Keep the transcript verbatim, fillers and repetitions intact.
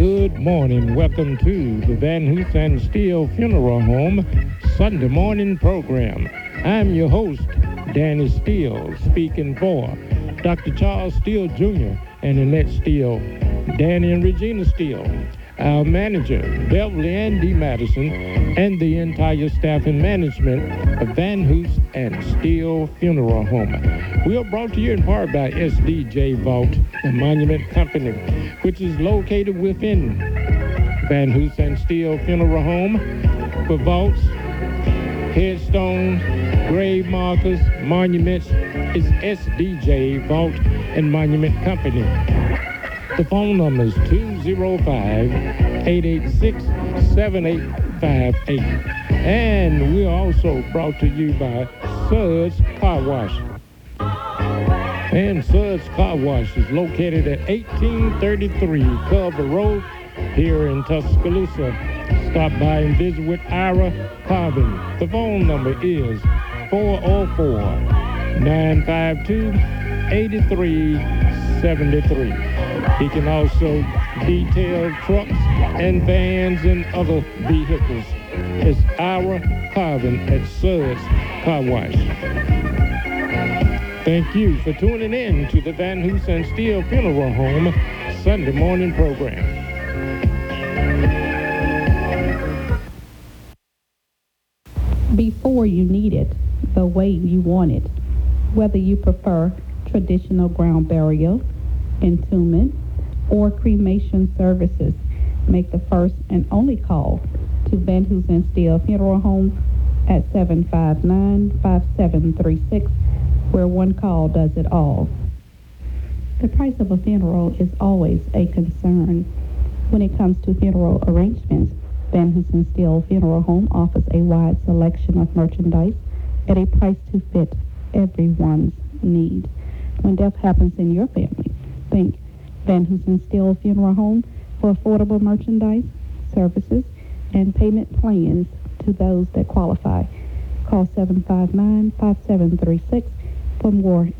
Good morning. Welcome to the Van Hoos and Steele Funeral Home Sunday morning program. I'm your host, Danny Steele, speaking for Doctor Charles Steele Junior and Annette Steele, Danny and Regina Steele, our manager, Beverly Andy Madison, and the entire staff and management of Van Hoos and Steele Funeral Home. We are brought to you in part by S D J Vault, the Monument Company, which is located within Van Hoos and Steele Funeral Home for vaults, headstones, grave markers, monuments. Is S D J Vault and Monument Company. The phone number is two oh five, eight eight six, seven eight five eight. And we're also brought to you by Suds Car Wash. And Suds Car Wash is located at eighteen thirty-three Culver Road here in Tuscaloosa. Stop by and visit with Ira Carvin. The phone number is four oh four, nine five two, eight three seven three. He can also detail trucks and vans and other vehicles. It's Ira Carvin at Suds Car Wash. Thank you for tuning in to the Van Hoos and Steele Funeral Home Sunday morning program. Before you need it, the way you want it. Whether you prefer traditional ground burial, entombment, or cremation services, make the first and only call to Van Hoos and Steele Funeral Home at seven five nine, five seven three six, where one call does it all. The price of a funeral is always a concern. When it comes to funeral arrangements, Van Hoos and Steele Funeral Home offers a wide selection of merchandise at a price to fit everyone's need. When death happens in your family, think Van Hoos and Steele Funeral Home for affordable merchandise, services, and payment plans to those that qualify. Call seven five nine, five seven three six for more